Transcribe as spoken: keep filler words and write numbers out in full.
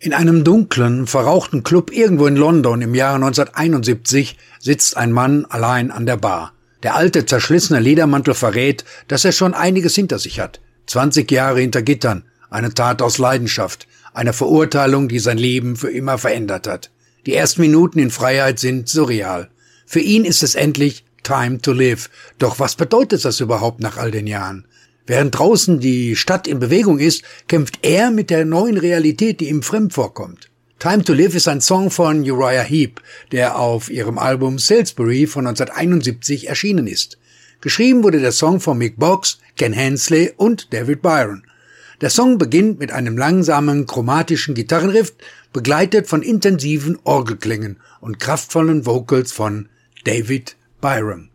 In einem dunklen, verrauchten Club irgendwo in London im Jahre neunzehnhunderteinundsiebzig sitzt ein Mann allein an der Bar. Der alte, zerschlissene Ledermantel verrät, dass er schon einiges hinter sich hat. zwanzig Jahre hinter Gittern, eine Tat aus Leidenschaft, eine Verurteilung, die sein Leben für immer verändert hat. Die ersten Minuten in Freiheit sind surreal. Für ihn ist es endlich time to live. Doch was bedeutet das überhaupt nach all den Jahren? Während draußen die Stadt in Bewegung ist, kämpft er mit der neuen Realität, die ihm fremd vorkommt. Time to Live ist ein Song von Uriah Heep, der auf ihrem Album Salisbury von neunzehnhunderteinundsiebzig erschienen ist. Geschrieben wurde der Song von Mick Boggs, Ken Hensley und David Byron. Der Song beginnt mit einem langsamen, chromatischen Gitarrenriff, begleitet von intensiven Orgelklängen und kraftvollen Vocals von David Byron.